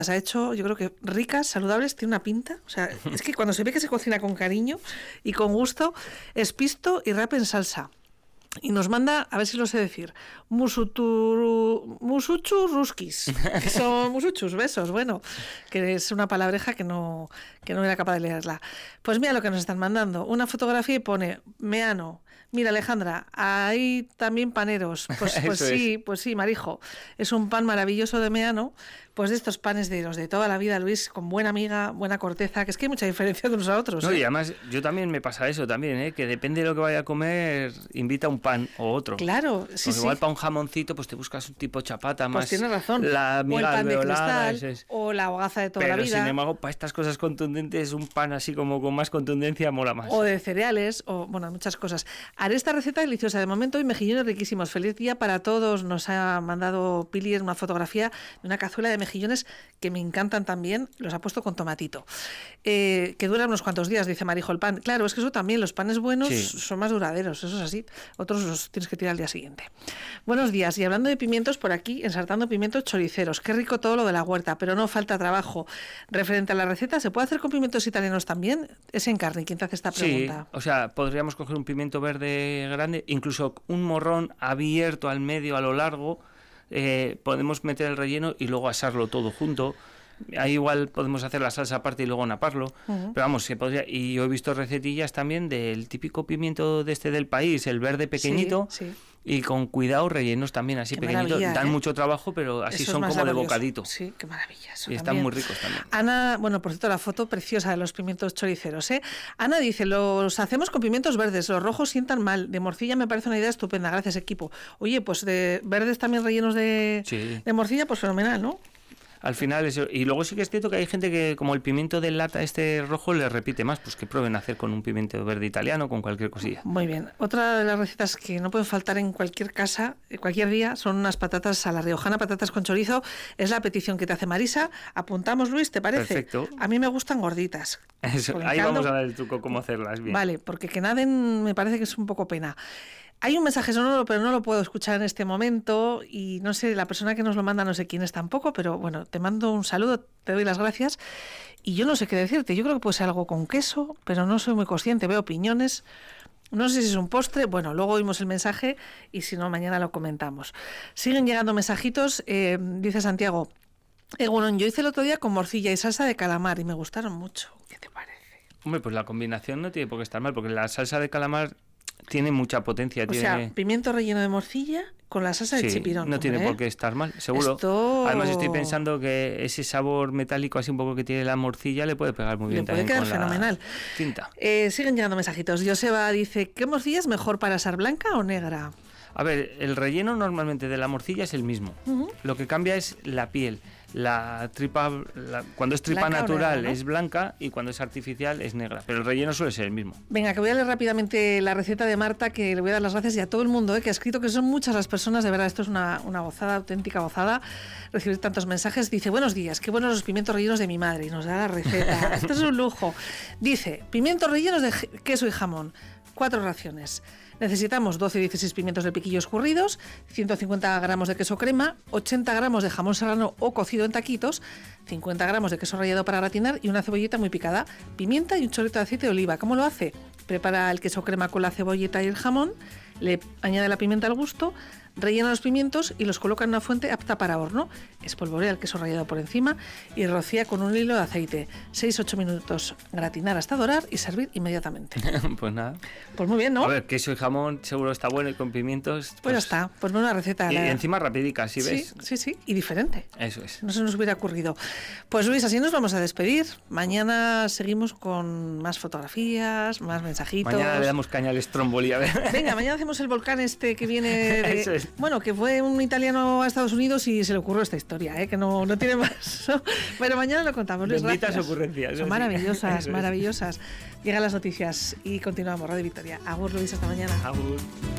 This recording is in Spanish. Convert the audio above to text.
Las ha hecho, yo creo que ricas, saludables, tiene una pinta. O sea, es que cuando se ve que se cocina con cariño y con gusto, es pisto y rap en salsa. Y nos manda, a ver si lo sé decir, musuchus ruskis, que son musuchus, besos, bueno, que es una palabreja que no era capaz de leerla. Pues mira lo que nos están mandando, una fotografía y pone, meano. Mira, Alejandra, hay también paneros. Pues sí, Marijo. Es un pan maravilloso de meano, pues de estos panes de los de toda la vida, Luis, con buena amiga, buena corteza, que es que hay mucha diferencia de unos a otros. No, y además, yo también me pasa eso también, que depende de lo que vaya a comer, invita un pan o otro. Claro, sí, porque igual para un jamoncito, pues te buscas un tipo chapata más. Pues tienes razón. La o el pan de cristal, es. o la hogaza de toda Pero la vida. Sin embargo, para estas cosas contundentes, un pan así como con más contundencia mola más. O de cereales, o bueno, muchas cosas. Haré esta receta deliciosa. De momento, y mejillones riquísimos. Feliz día para todos. Nos ha mandado Pili una fotografía de una cazuela de mejillones que me encantan también. Los ha puesto con tomatito. Que duran unos cuantos días, dice Marijo el pan. Claro, es que eso también, los panes buenos son más duraderos, eso es así. Otros los tienes que tirar al día siguiente. Buenos días. Y hablando de pimientos, por aquí, ensartando pimientos choriceros. Qué rico todo lo de la huerta, pero no falta trabajo. Referente a la receta, ¿se puede hacer con pimientos italianos también? Es en carne. ¿Quién te hace esta pregunta? Sí, o sea, podríamos coger un pimiento verde grande, incluso un morrón abierto al medio, a lo largo, podemos meter el relleno y luego asarlo todo junto. Ahí igual podemos hacer la salsa aparte y luego naparlo, pero vamos, se podría. Y yo he visto recetillas también del típico pimiento de del país, el verde pequeñito, sí. Y con cuidado rellenos también así pequeñitos. Dan mucho trabajo, pero así eso son como de bocadito. Sí, qué maravilla. Eso y están también. muy ricos también. Ana, bueno, por cierto, la foto preciosa de los pimientos choriceros, ¿eh? Ana dice, los hacemos con pimientos verdes, los rojos sientan mal. De morcilla me parece una idea estupenda, gracias equipo. Oye, pues de verdes también rellenos de morcilla, pues fenomenal, ¿no? Al final eso. Y luego sí que es cierto que hay gente que, como el pimiento de lata rojo, le repite más, pues que prueben a hacer con un pimiento verde italiano, con cualquier cosilla. Muy bien. Otra de las recetas que no pueden faltar en cualquier casa, cualquier día, son unas patatas a la riojana, patatas con chorizo. Es la petición que te hace Marisa. Apuntamos, Luis, ¿te parece? Perfecto. A mí me gustan gorditas. Eso, ahí vamos a dar el truco cómo hacerlas bien. Vale, porque que naden me parece que es un poco pena. Hay un mensaje sonoro, pero no lo puedo escuchar en este momento y no sé, la persona que nos lo manda no sé quién es tampoco, pero bueno, te mando un saludo, te doy las gracias y yo no sé qué decirte. Yo creo que puede ser algo con queso, pero no soy muy consciente, veo piñones, no sé si es un postre, bueno, luego oímos el mensaje y si no, mañana lo comentamos. Siguen llegando mensajitos, dice Santiago, bueno, yo hice el otro día con morcilla y salsa de calamar y me gustaron mucho. ¿Qué te parece? Hombre, pues la combinación no tiene por qué estar mal, porque la salsa de calamar tiene mucha potencia. O sea, pimiento relleno de morcilla con la salsa de chipirón. No tiene por qué estar mal, seguro. Además estoy pensando que ese sabor metálico así un poco que tiene la morcilla le puede pegar muy bien también con fenomenal. La tinta. Siguen llegando mensajitos. Joseba dice, ¿qué morcilla es mejor para asar, blanca o negra? A ver, el relleno normalmente de la morcilla es el mismo. Lo que cambia es la piel. La tripa, cuando es tripa blanca natural negra, ¿no? Es blanca y cuando es artificial es negra, pero el relleno suele ser el mismo. Venga, que voy a leer rápidamente la receta de Marta, que le voy a dar las gracias y a todo el mundo que ha escrito, que son muchas las personas, de verdad, esto es una gozada, auténtica gozada, recibir tantos mensajes. Dice, buenos días, qué buenos los pimientos rellenos de mi madre, y nos da la receta. Esto es un lujo. Dice, pimientos rellenos de queso y jamón, 4 raciones. Necesitamos 12 y 16 pimientos de piquillo escurridos, 150 gramos de queso crema, 80 gramos de jamón serrano o cocido en taquitos, 50 gramos de queso rallado para gratinar y una cebolleta muy picada, pimienta y un chorrito de aceite de oliva. ¿Cómo lo hace? Prepara el queso crema con la cebolleta y el jamón, le añade la pimienta al gusto, rellena los pimientos y los coloca en una fuente apta para horno. Espolvorea el queso rallado por encima y rocía con un hilo de aceite. 6-8 minutos gratinar hasta dorar y servir inmediatamente. Pues nada. Pues muy bien, ¿no? A ver, queso y jamón seguro está bueno y con pimientos. Pues ya está. Pues buena receta. Y encima rapidica, ¿sí ves? Sí. Y diferente. Eso es. No se nos hubiera ocurrido. Pues Luis, así nos vamos a despedir. Mañana seguimos con más fotografías, más mensajitos. Mañana le damos caña al Stromboli, a ver. Venga, mañana hacemos el volcán este que viene de... Eso es. Bueno, que fue un italiano a Estados Unidos y se le ocurrió esta historia, que no tiene más. Pero mañana lo contamos. Luis, benditas gracias. ocurrencias. Son maravillosas, maravillosas. Llegan las noticias y continuamos. Radio Victoria. Agur, Luis, hasta mañana. Agur.